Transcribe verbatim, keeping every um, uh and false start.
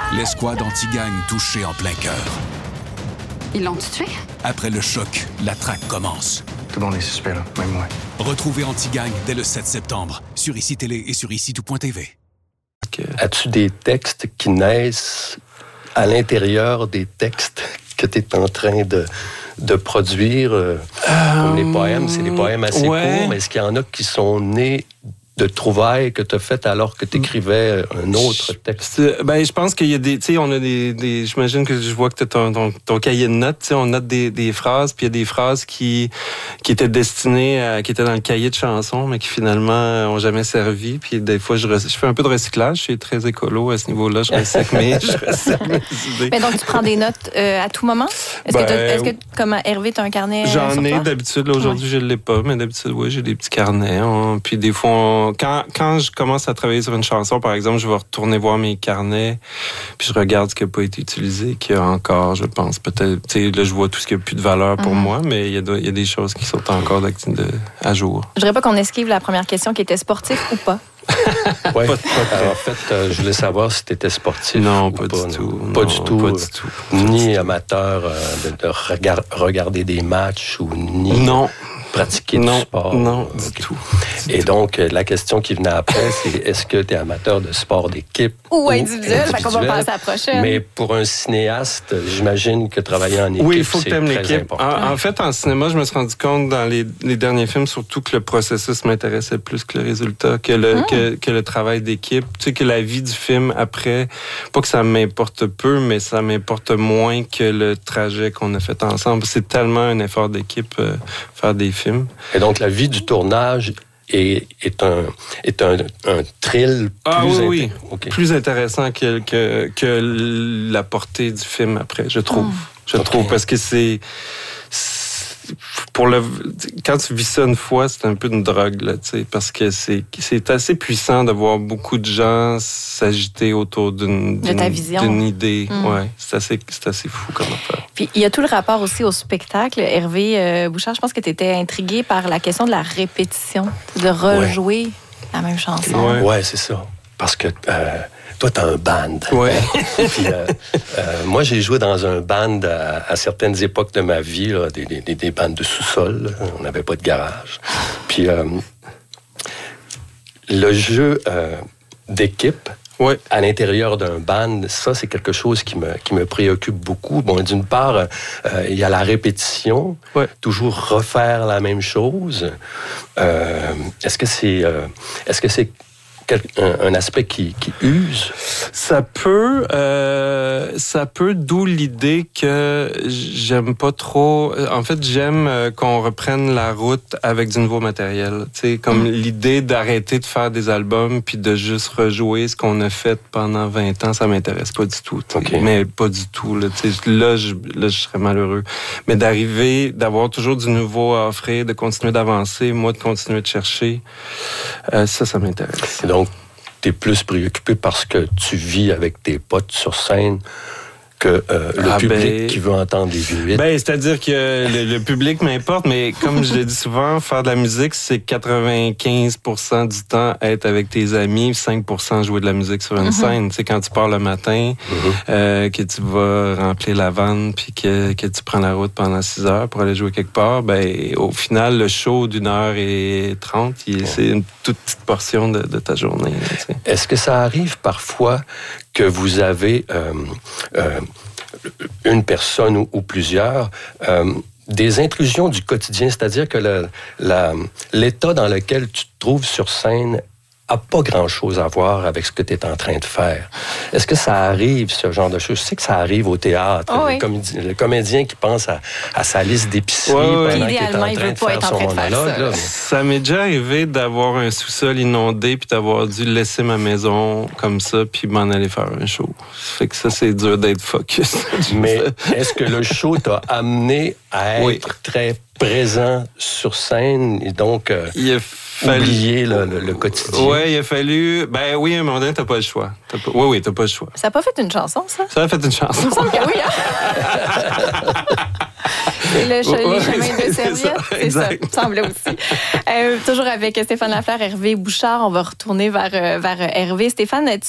L'escouade anti-gang touchée en plein cœur. Ils l'ont tué? Après le choc, la traque commence. Tout le monde est suspect, là, même moi. Retrouvez Anti-Gang dès le sept septembre sur I C I Télé et sur ici tout point t v. As-tu des textes qui naissent à l'intérieur des textes que tu es en train de, de produire? Euh, comme les poèmes, c'est des poèmes assez ouais. courts, mais est-ce qu'il y en a qui sont nés de trouvailles que tu as faites alors que tu écrivais un autre texte? Ben, je pense qu'il y a des... Tu sais, on a des, des... J'imagine que je vois que tu as ton, ton, ton cahier de notes. Tu sais, on note des, des phrases, puis il y a des phrases qui, qui étaient destinées, à, qui étaient dans le cahier de chansons, mais qui finalement n'ont jamais servi. Puis des fois, je, je fais un peu de recyclage. Je suis très écolo à ce niveau-là. Je recycle mes, je recycle mes idées. Mais donc, tu prends des notes euh, à tout moment? Est-ce ben, que, est-ce que, comme Hervé, tu as un carnet? J'en sur ai toi? d'habitude. Là, aujourd'hui, ouais. je ne l'ai pas, mais d'habitude, oui, j'ai des petits carnets. Hein. Puis des fois, on, quand, quand je commence à travailler sur une chanson, par exemple, je vais retourner voir mes carnets, puis je regarde ce qui n'a pas été utilisé, qu'il y a encore, je pense, peut-être, tu sais, là, je vois tout ce qui n'a plus de valeur pour mm-hmm. moi, mais il y, a, il y a des choses qui sont encore de, de, à jour. Je dirais pas qu'on esquive la première question qui était sportif ou pas. Oui, en fait, euh, je voulais savoir si tu étais sportif. Non, pas, pas du du tout. tout. Pas, non, du tout pas euh, du tout. Ni amateur euh, de, de regard, regarder des matchs ou ni non. pratiquer non, du sport. Non, okay. du tout. Et donc, la question qui venait après, c'est est-ce que tu es amateur de sport d'équipe ou, ou individuel? Fait qu'on va passer à la prochaine. Mais pour un cinéaste, j'imagine que travailler en équipe, oui, il faut que tu aimes très l'équipe. important. En, en fait, en cinéma, je me suis rendu compte dans les, les derniers films, surtout que le processus m'intéressait plus que le résultat, que le, mmh. que, que le travail d'équipe. Tu sais, que la vie du film après, pas que ça m'importe peu, mais ça m'importe moins que le trajet qu'on a fait ensemble. C'est tellement un effort d'équipe, euh, faire des films. Et donc, la vie du tournage est, est, un, est un, un thrill ah, plus, oui, oui. Inté- okay. plus intéressant que, que, que la portée du film après, je trouve. Mmh. Je okay. trouve, parce que c'est... Pour le, quand tu vis ça une fois, c'est un peu une drogue, là, tu sais, parce que c'est, c'est assez puissant de voir beaucoup de gens s'agiter autour d'une, d'une, de ta vision. D'une idée. Mm. Ouais, c'est assez, c'est assez fou comme affaire. Puis il y a tout le rapport aussi au spectacle. Hervé euh, Bouchard, je pense que tu étais intrigué par la question de la répétition, de rejouer ouais. la même chanson. Ouais, ouais c'est ça. Parce que euh, toi, t'as un band. Ouais. Puis, euh, euh, moi, j'ai joué dans un band à, à certaines époques de ma vie, là, des, des, des bandes de sous-sol. Là. On n'avait pas de garage. Puis, euh, le jeu euh, d'équipe ouais. à l'intérieur d'un band, ça, c'est quelque chose qui me, qui me préoccupe beaucoup. Bon, d'une part, euh, il y a la répétition, ouais. toujours refaire la même chose. Euh, est-ce que c'est... Euh, est-ce que c'est Un, un aspect qui, qui use? Ça peut, euh, ça peut, d'où l'idée que j'aime pas trop... En fait, j'aime qu'on reprenne la route avec du nouveau matériel. Tu sais, comme mm. l'idée d'arrêter de faire des albums puis de juste rejouer ce qu'on a fait pendant vingt ans, ça m'intéresse pas du tout. Okay. Mais pas du tout. Là, là, je, là, je serais malheureux. Mais d'arriver, d'avoir toujours du nouveau à offrir, de continuer d'avancer, moi, de continuer de chercher, euh, ça, ça m'intéresse. Et donc, tu es plus préoccupé parce que tu vis avec tes potes sur scène que euh, le ah public ben, qui veut entendre des vieux hits. Ben, c'est-à-dire que le, le public m'importe, mais comme je le dis souvent, faire de la musique, c'est quatre-vingt-quinze pour cent du temps être avec tes amis, cinq pour cent jouer de la musique sur une mm-hmm. scène. Tu sais, quand tu pars le matin, mm-hmm. euh, que tu vas remplir la vanne, puis que, que tu prends la route pendant six heures pour aller jouer quelque part, ben, au final, le show d'une heure et trente, il, c'est une toute petite portion de, de ta journée. Tu sais. Est-ce que ça arrive parfois que vous avez euh, euh, une personne ou, ou plusieurs, euh, des intrusions du quotidien, c'est-à-dire que le, la, l'état dans lequel tu te trouves sur scène n'a pas grand-chose à voir avec ce que tu es en train de faire. Est-ce que ça arrive, ce genre de choses? Je sais que ça arrive au théâtre. Oh oui. le, comédien, le comédien qui pense à, à sa liste d'épicerie ouais, ouais. pendant qu'il est en train il veut de pas faire être en son train de faire monologue. ça. Là, mais... Ça m'est déjà arrivé d'avoir un sous-sol inondé puis d'avoir dû laisser ma maison comme ça puis m'en aller faire un show. Fait que ça, c'est dur d'être focus. Mais est-ce que le show t'a amené à être oui. très présent sur scène et donc euh, il a fallu... oublier le, le, le quotidien? Oui, il a fallu... Ben oui, à un moment donné, t'as pas le choix. T'as pas... Oui, oui, t'as pas le choix. Ça n'a pas fait une chanson, ça? Ça a fait une chanson. Il me semble que oui, hein? Et le ch- ouais, les chemins de serviette, c'est ça, c'est exact. ça, semblait aussi. Euh, toujours avec Stéphane Lafleur, Hervé Bouchard, on va retourner vers, vers Hervé. Stéphane,